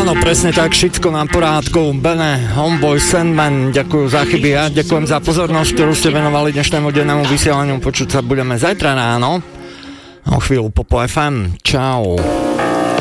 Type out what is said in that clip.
Áno, presne tak, všetko na porádku. Bene, Homeboy, Sandman, ďakujem za chyby a ďakujem za pozornosť, ktorú ste venovali dnešnému dennému vysielaniu. Počuť sa budeme zajtra ráno o chvíľu po FM. Čau.